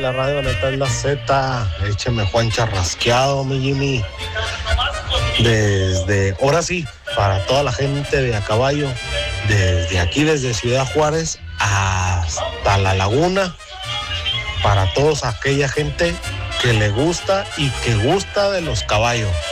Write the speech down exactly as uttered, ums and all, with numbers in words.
la radio neta es la Z. Écheme Juan Charrasqueado, mi Jimmy. Desde, ahora sí, para toda la gente de a caballo, desde aquí, desde Ciudad Juárez hasta La Laguna, para toda aquella gente que le gusta y que gusta de los caballos.